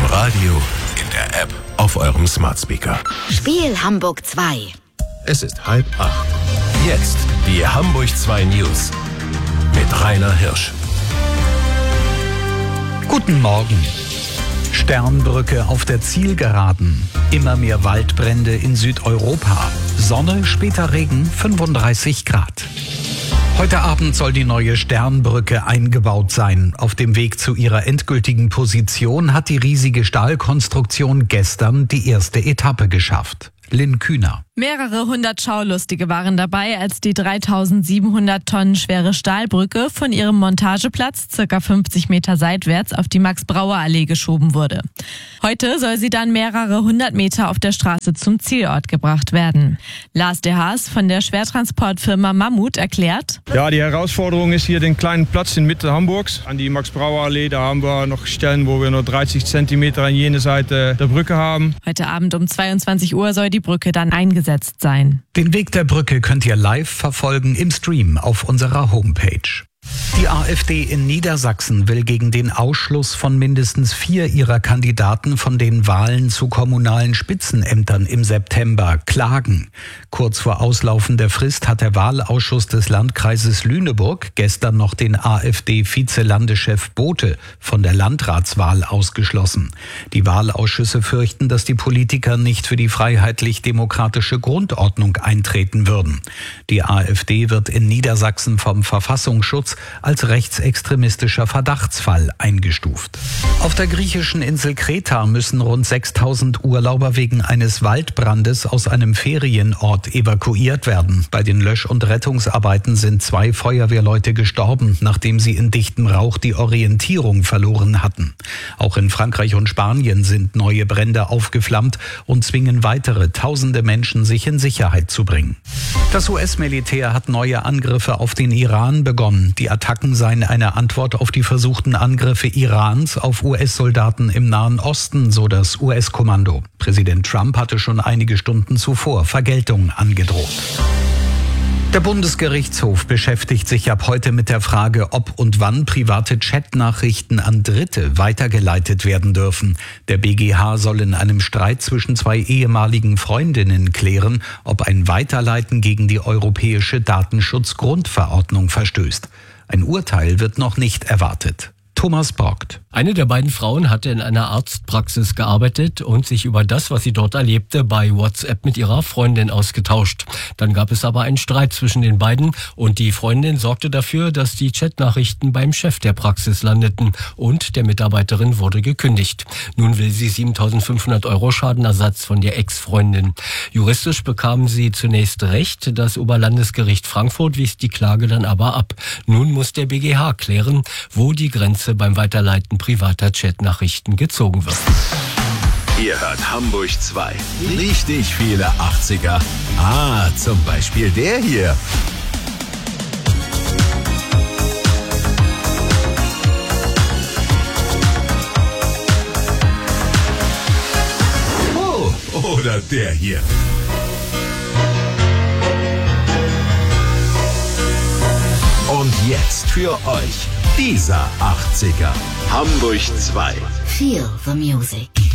Radio, in der App, auf eurem Smart Speaker. Spiel Hamburg 2. Es ist 7:30. Jetzt die Hamburg 2 News mit Rainer Hirsch. Guten Morgen. Sternbrücke auf der Zielgeraden. Immer mehr Waldbrände in Südeuropa. Sonne, später Regen, 35 Grad. Heute Abend soll die neue Sternbrücke eingebaut sein. Auf dem Weg zu ihrer endgültigen Position hat die riesige Stahlkonstruktion gestern die erste Etappe geschafft. Lynn Kühner. Mehrere hundert Schaulustige waren dabei, als die 3700 Tonnen schwere Stahlbrücke von ihrem Montageplatz ca. 50 Meter seitwärts auf die Max-Brauer-Allee geschoben wurde. Heute soll sie dann mehrere hundert Meter auf der Straße zum Zielort gebracht werden. Lars de Haas von der Schwertransportfirma Mammut erklärt: Ja, die Herausforderung ist hier den kleinen Platz in Mitte Hamburgs. An die Max-Brauer-Allee, da haben wir noch Stellen, wo wir nur 30 Zentimeter an jene Seite der Brücke haben. Heute Abend um 22 Uhr soll die Brücke dann eingesetzt sein. Den Weg der Brücke könnt ihr live verfolgen im Stream auf unserer Homepage. Die AfD in Niedersachsen will gegen den Ausschluss von mindestens 4 ihrer Kandidaten von den Wahlen zu kommunalen Spitzenämtern im September klagen. Kurz vor Auslaufen der Frist hat der Wahlausschuss des Landkreises Lüneburg gestern noch den AfD-Vizelandeschef Bote von der Landratswahl ausgeschlossen. Die Wahlausschüsse fürchten, dass die Politiker nicht für die freiheitlich-demokratische Grundordnung eintreten würden. Die AfD wird in Niedersachsen vom Verfassungsschutz als rechtsextremistischer Verdachtsfall eingestuft. Auf der griechischen Insel Kreta müssen rund 6000 Urlauber wegen eines Waldbrandes aus einem Ferienort evakuiert werden. Bei den Lösch- und Rettungsarbeiten sind 2 Feuerwehrleute gestorben, nachdem sie in dichtem Rauch die Orientierung verloren hatten. Auch in Frankreich und Spanien sind neue Brände aufgeflammt und zwingen weitere tausende Menschen, sich in Sicherheit zu bringen. Das US-Militär hat neue Angriffe auf den Iran begonnen. Die Attacken seien eine Antwort auf die versuchten Angriffe Irans auf US-Soldaten im Nahen Osten, so das US-Kommando. Präsident Trump hatte schon einige Stunden zuvor Vergeltung angedroht. Der Bundesgerichtshof beschäftigt sich ab heute mit der Frage, ob und wann private Chatnachrichten an Dritte weitergeleitet werden dürfen. Der BGH soll in einem Streit zwischen 2 ehemaligen Freundinnen klären, ob ein Weiterleiten gegen die Europäische Datenschutzgrundverordnung verstößt. Ein Urteil wird noch nicht erwartet. Thomas Brockt. Eine der beiden Frauen hatte in einer Arztpraxis gearbeitet und sich über das, was sie dort erlebte, bei WhatsApp mit ihrer Freundin ausgetauscht. Dann gab es aber einen Streit zwischen den beiden und die Freundin sorgte dafür, dass die Chatnachrichten beim Chef der Praxis landeten und der Mitarbeiterin wurde gekündigt. Nun will sie 7.500 € Schadenersatz von der Ex-Freundin. Juristisch bekam sie zunächst Recht. Das Oberlandesgericht Frankfurt wies die Klage dann aber ab. Nun muss der BGH klären, wo die Grenze beim Weiterleiten privater Chatnachrichten gezogen wird. Ihr hört Hamburg 2. Richtig viele 80er. Zum Beispiel der hier. Oder der hier. Und jetzt für euch dieser 80er. Hamburg 2. Feel the music.